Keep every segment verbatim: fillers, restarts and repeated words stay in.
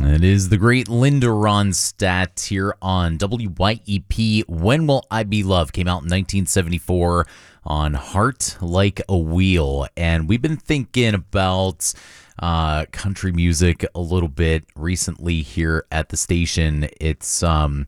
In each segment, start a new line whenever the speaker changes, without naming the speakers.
It is the great Linda Ronstadt here on W Y E P. When Will I Be Loved came out in nineteen seventy-four on Heart Like a Wheel. And we've been thinking about uh, country music a little bit recently here at the station. It's um,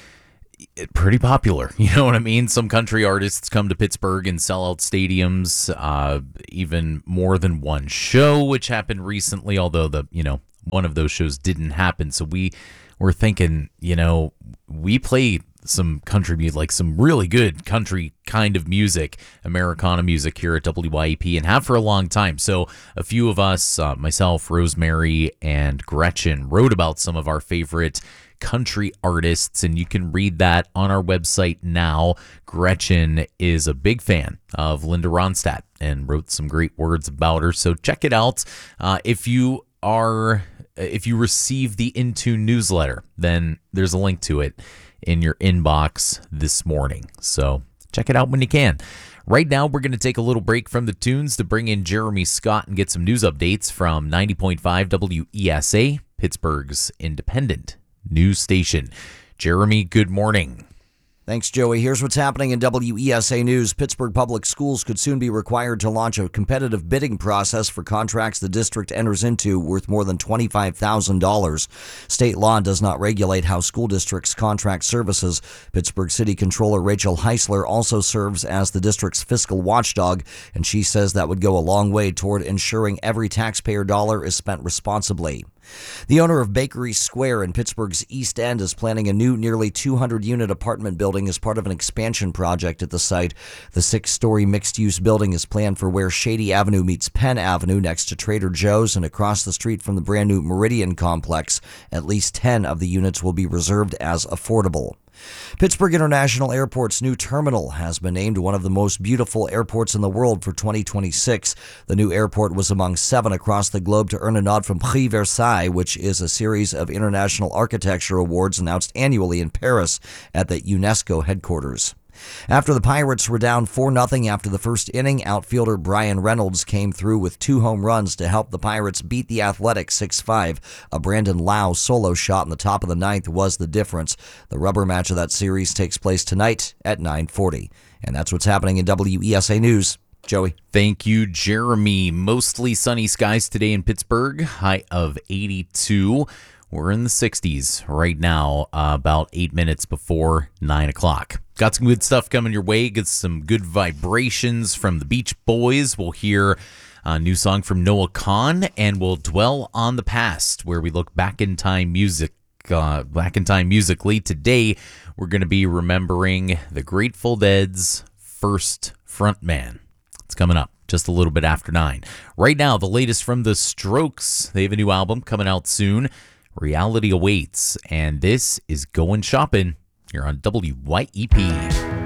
pretty popular. You know what I mean? Some country artists come to Pittsburgh and sell out stadiums, uh, even more than one show, which happened recently, although the, you know, one of those shows didn't happen. So we were thinking, you know, we play some country music, like some really good country kind of music, Americana music here at W Y E P, and have for a long time. So a few of us, uh, myself, Rosemary, and Gretchen, wrote about some of our favorite country artists, and you can read that on our website now. Gretchen is a big fan of Linda Ronstadt and wrote some great words about her. So check it out. Uh, if you are If you receive the Intune newsletter, then there's a link to it in your inbox this morning. So check it out when you can. Right now, we're going to take a little break from the tunes to bring in Jeremy Scott and get some news updates from ninety point five W E S A, Pittsburgh's independent news station. Jeremy, good morning.
Thanks, Joey. Here's what's happening in W E S A News. Pittsburgh Public Schools could soon be required to launch a competitive bidding process for contracts the district enters into worth more than twenty-five thousand dollars. State law does not regulate how school districts contract services. Pittsburgh City Controller Rachel Heisler also serves as the district's fiscal watchdog, and she says that would go a long way toward ensuring every taxpayer dollar is spent responsibly. The owner of Bakery Square in Pittsburgh's East End is planning a new nearly two hundred unit apartment building as part of an expansion project at the site. The six-story mixed-use building is planned for where Shady Avenue meets Penn Avenue next to Trader Joe's and across the street from the brand new Meridian complex. At least ten of the units will be reserved as affordable. Pittsburgh International Airport's new terminal has been named one of the most beautiful airports in the world for twenty twenty-six. The new airport was among seven across the globe to earn a nod from Prix Versailles, which is a series of international architecture awards announced annually in Paris at the UNESCO headquarters. After the Pirates were down four nothing after the first inning, outfielder Brian Reynolds came through with two home runs to help the Pirates beat the Athletics six five. A Brandon Lau solo shot in the top of the ninth was the difference. The rubber match of that series takes place tonight at nine forty. And that's what's happening in W E S A News. Joey.
Thank you, Jeremy. Mostly sunny skies today in Pittsburgh, high of eighty-two. We're in the sixties right now, uh, about eight minutes before nine o'clock. Got some good stuff coming your way. Get some good vibrations from the Beach Boys. We'll hear a new song from Noah Kahan, and we'll dwell on the past, where we look back in time music, uh, back in time musically. Today, we're going to be remembering the Grateful Dead's first frontman. It's coming up just a little bit after nine. Right now, the latest from The Strokes. They have a new album coming out soon. Reality Awaits, and this is Going Shopping here on W Y E P.